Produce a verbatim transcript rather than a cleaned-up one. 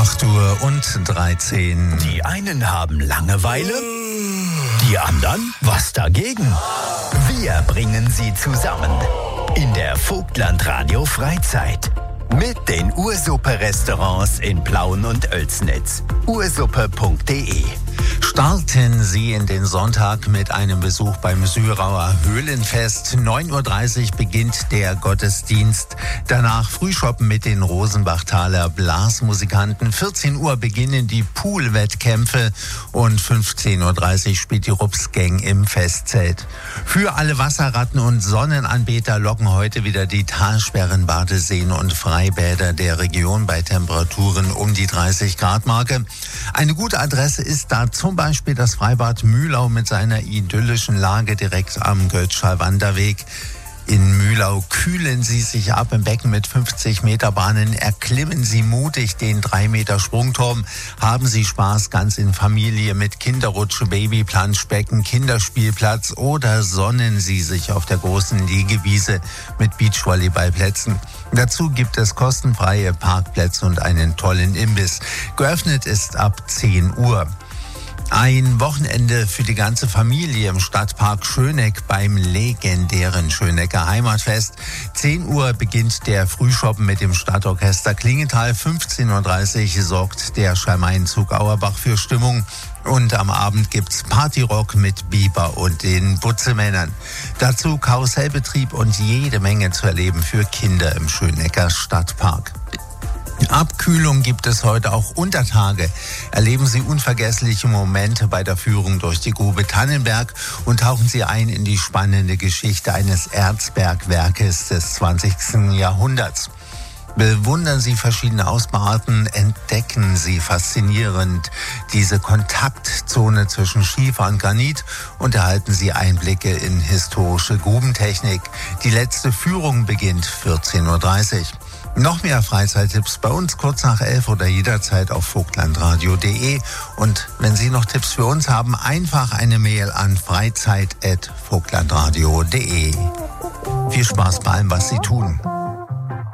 acht Uhr und dreizehn. Die einen haben Langeweile, die anderen was dagegen. Wir bringen sie zusammen in der Vogtland Radio Freizeit mit den Ursuppe-Restaurants in Plauen und Oelsnitz. ursuppe punkt de. Starten Sie in den Sonntag mit einem Besuch beim Syrauer Höhlenfest. neun Uhr dreißig beginnt der Gottesdienst. Danach Frühschoppen mit den Rosenbachtaler Blasmusikanten. vierzehn Uhr beginnen die Poolwettkämpfe und fünfzehn Uhr dreißig spielt die Rupsgang im Festzelt. Für alle Wasserratten und Sonnenanbeter locken heute wieder die Talsperren, Badeseen und Freibäder der Region bei Temperaturen um die dreißig Grad Marke. Eine gute Adresse ist da zum Beispiel das Freibad Mühlau mit seiner idyllischen Lage direkt am Götzscher Wanderweg. In Mühlau kühlen Sie sich ab im Becken mit fünfzig Meter Bahnen, erklimmen Sie mutig den drei Meter Sprungturm, haben Sie Spaß ganz in Familie mit Kinderrutsche, Babyplanschbecken, Kinderspielplatz oder sonnen Sie sich auf der großen Liegewiese mit Beachvolleyballplätzen. Dazu gibt es kostenfreie Parkplätze und einen tollen Imbiss. Geöffnet ist ab zehn Uhr. Ein Wochenende für die ganze Familie im Stadtpark Schöneck beim legendären Schönecker Heimatfest. zehn Uhr beginnt der Frühschoppen mit dem Stadtorchester Klingenthal. fünfzehn Uhr dreißig sorgt der Schalmeinzug Auerbach für Stimmung. Und am Abend gibt's Partyrock mit Biber und den Butzemännern. Dazu Karussellbetrieb und jede Menge zu erleben für Kinder im Schönecker Stadtpark. Abkühlung gibt es heute auch unter Tage. Erleben Sie unvergessliche Momente bei der Führung durch die Grube Tannenberg und tauchen Sie ein in die spannende Geschichte eines Erzbergwerkes des zwanzigsten Jahrhunderts. Bewundern Sie verschiedene Ausbauarten, entdecken Sie faszinierend diese Kontaktzone zwischen Schiefer und Granit und erhalten Sie Einblicke in historische Grubentechnik. Die letzte Führung beginnt vierzehn Uhr dreißig. Noch mehr Freizeittipps bei uns kurz nach elf oder jederzeit auf vogtlandradio punkt de. Und wenn Sie noch Tipps für uns haben, einfach eine Mail an freizeit at vogtlandradio punkt de. Viel Spaß bei allem, was Sie tun.